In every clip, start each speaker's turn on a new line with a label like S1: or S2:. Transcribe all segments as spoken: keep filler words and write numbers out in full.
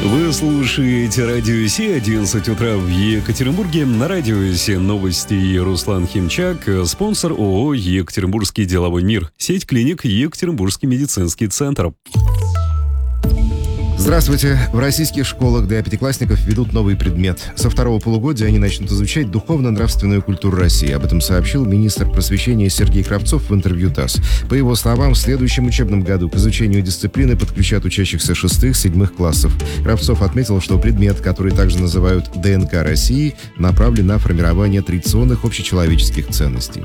S1: Вы слушаете радио Си, одиннадцать утра в Екатеринбурге. На радио Си новости и Руслан Химчак, спонсор ООО «Екатеринбургский деловой мир», сеть клиник «Екатеринбургский медицинский центр».
S2: Здравствуйте. В российских школах для пятиклассников ведут новый предмет. Со второго полугодия они начнут изучать духовно-нравственную культуру России. Об этом сообщил министр просвещения Сергей Кравцов в интервью ТАСС. По его словам, в следующем учебном году к изучению дисциплины подключат учащихся шестых-седьмых классов. Кравцов отметил, что предмет, который также называют ДНК России, направлен на формирование традиционных общечеловеческих ценностей.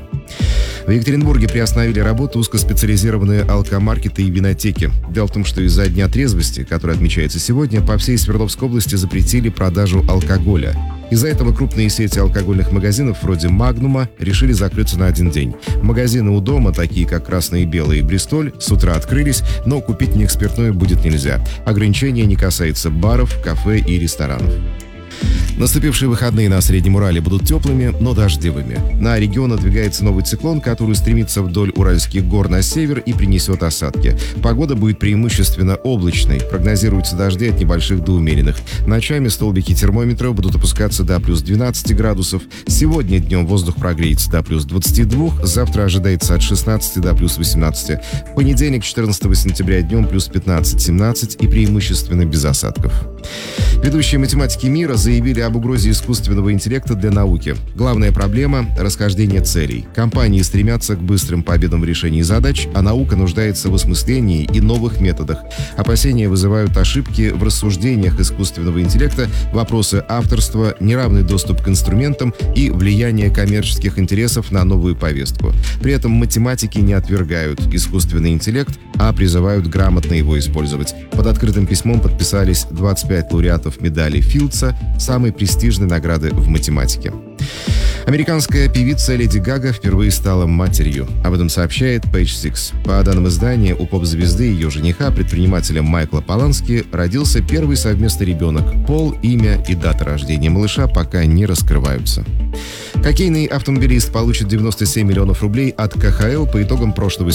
S2: В Екатеринбурге приостановили работу узкоспециализированные алкомаркеты и винотеки. Дело в том, что из-за Дня трезвости, который отмечается сегодня, по всей Свердловской области запретили продажу алкоголя. Из-за этого крупные сети алкогольных магазинов вроде «Магнума» решили закрыться на один день. Магазины у дома, такие как «Красный и Белый» и «Бристоль», с утра открылись, но купить в них спиртное будет нельзя. Ограничения не касаются баров, кафе и ресторанов. Наступившие выходные на Среднем Урале будут теплыми, но дождевыми. На регион надвигается новый циклон, который стремится вдоль Уральских гор на север и принесет осадки. Погода будет преимущественно облачной. Прогнозируются дожди от небольших до умеренных. Ночами столбики термометров будут опускаться до плюс двенадцати градусов. Сегодня днем воздух прогреется до плюс двадцати двух, завтра ожидается от шестнадцати до плюс восемнадцати. В понедельник, четырнадцатого сентября, днем плюс пятнадцать-семнадцать и преимущественно без осадков. Ведущие математики мира заявили об угрозе искусственного интеллекта для науки. Главная проблема – расхождение целей. Компании стремятся к быстрым победам в решении задач, а наука нуждается в осмыслении и новых методах. Опасения вызывают ошибки в рассуждениях искусственного интеллекта, вопросы авторства, неравный доступ к инструментам и влияние коммерческих интересов на новую повестку. При этом математики не отвергают искусственный интеллект, а призывают грамотно его использовать. Под открытым письмом подписались двадцать пять лауреатов медали Филдса, самой престижной награды в математике. Американская певица Леди Гага впервые стала матерью. Об этом сообщает Page Six. По данным издания, у поп-звезды и ее жениха, предпринимателя Майкла Полански, родился первый совместный ребенок. Пол, имя и дата рождения малыша пока не раскрываются. Хоккейный автомобилист получит девяносто семь миллионов рублей от ка ха эл по итогам прошлого